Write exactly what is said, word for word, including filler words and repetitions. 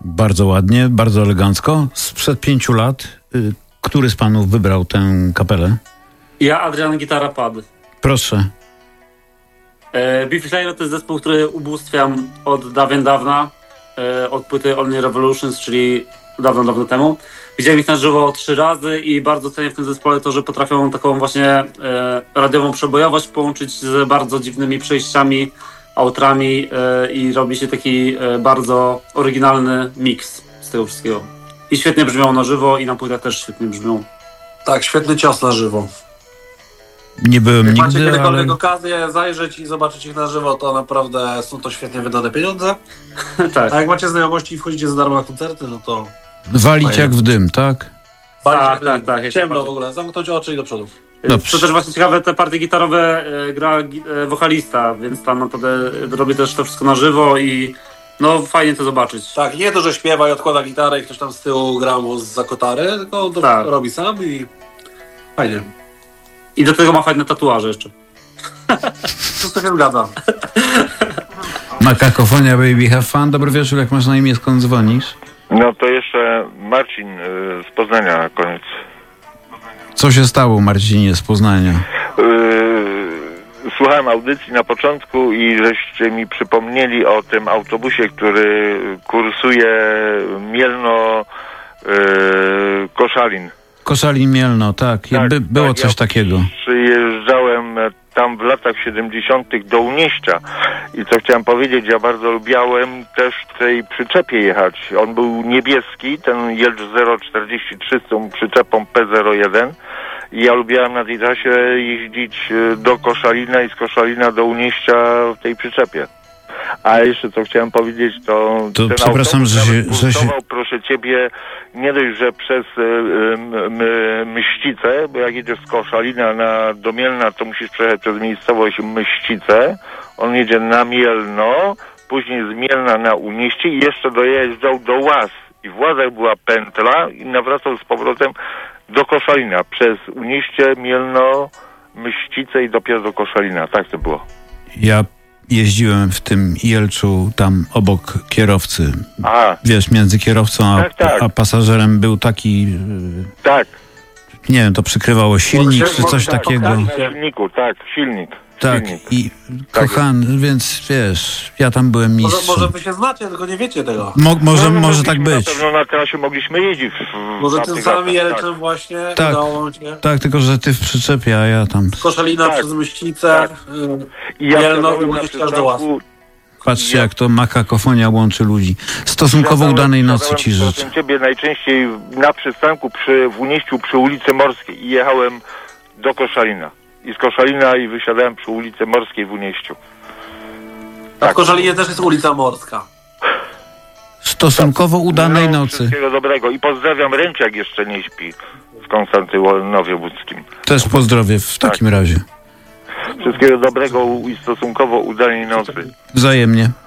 Bardzo ładnie, bardzo elegancko. Sprzed pięciu lat, y, który z panów wybrał tę kapelę? Ja, Adrian, gitara, pad. Proszę. E, Beefy Clayton to jest zespół, który ubóstwiam od dawien dawna, e, od płyty Only Revolutions, czyli dawno, dawno temu. Widziałem ich na żywo trzy razy i bardzo cenię w tym zespole to, że potrafią taką właśnie e, radiową przebojowość połączyć z bardzo dziwnymi przejściami, outrami e, i robi się taki e, bardzo oryginalny miks z tego wszystkiego. I świetnie brzmią na żywo i na płytach też świetnie brzmią. Tak, świetny cios na żywo. Nie byłem Jak nigdy, macie kiedykolwiek ale... okazję zajrzeć i zobaczyć ich na żywo, to naprawdę są to świetnie wydane pieniądze. Tak. A jak macie znajomości i wchodzicie za darmo na koncerty, no to... Walić Fajnie. jak w dym, tak? Tak, tak, tak. Ciemno w ogóle, zamknąć oczy i do przodu. Dobrze. To też właśnie ciekawe, te partie gitarowe e, gra e, wokalista, więc tam naprawdę robi też to wszystko na żywo i no fajnie to zobaczyć. Tak, nie to, że śpiewa i odkłada gitarę i ktoś tam z tyłu gra mu za kotary, tylko to Tak. robi sam i fajnie. I do tego ma fajne tatuaże jeszcze. Wszystko się zgadza. Na Kakofonia Baby Have Fun. Dobry wieczór, jak masz na imię, skąd dzwonisz? No to jeszcze Marcin y, z Poznania na koniec. Co się stało, Marcinie, z Poznania? Yy, słuchałem audycji na początku i żeście mi przypomnieli o tym autobusie, który kursuje Mielno yy, Koszalin. Koszalin Mielno, tak. Tak, By, było tak, coś ja takiego. Przyjeżdżałem tam w latach siedemdziesiątych do Unieścia i co chciałem powiedzieć, ja bardzo lubiałem też w tej przyczepie jechać. On był niebieski, ten Jelcz zero czterdzieści trzy z tą przyczepą P zero jeden i ja lubiłem na tej trasie jeździć do Koszalina i z Koszalina do Unieścia w tej przyczepie. A jeszcze co chciałem powiedzieć, to, To ten przepraszam, autobus że się- nawet że się- kursował, proszę ciebie, nie dość, że przez y, y, my, Myścice, bo jak jedziesz z Koszalina na, do Mielna, to musisz przejechać przez miejscowość Myścice. On jedzie na Mielno, później z Mielna na Unieście i jeszcze dojeżdżał do Łaz. I w Łazach była pętla i nawracał z powrotem do Koszalina. Przez Unieście, Mielno, Myścice i dopiero do Koszalina. Tak to było. Ja jeździłem w tym Jelczu tam obok kierowcy. A, Wiesz, między kierowcą a, Tak, tak. a pasażerem był taki... y, tak. Nie wiem, to przykrywało silnik Może się- czy coś może tak, takiego. tak. Na silniku, tak, silnik. Tak, silnik. i Tak kochany, więc wiesz, ja tam byłem Może, mistrzem. może wy się znacie, tylko nie wiecie tego. Mo, może, No, może mogliśmy tak być. Na pewno na trasie mogliśmy jeździć. W, Może na tym tych samym latach, Jelczem właśnie Tak. udało się. Tak, tylko że ty w przyczepie, a ja tam... Koszalina Tak. przez Myślicę, Tak. y, I ja Mielno i wsiadałem na Unieście aż do Łaz. przystanku. Patrzcie, Ja- jak to ma kakofonia łączy ludzi. Stosunkowo wsiadałem- udanej nocy wsiadałem, ci życzę. proszę ciebie, najczęściej na przystanku przy, w Unieściu przy ulicy Morskiej i jechałem do Koszalina. I z Koszalina i wysiadałem przy ulicy Morskiej w Unieściu. A w Koszalinie też jest ulica Morska. Stosunkowo udanej No, nocy. Wszystkiego dobrego. I pozdrawiam Ręciak, jeszcze nie śpi w Konstantynowie Łódzkim. Też pozdrowię w takim razie. Wszystkiego dobrego i stosunkowo udanej nocy. Wzajemnie.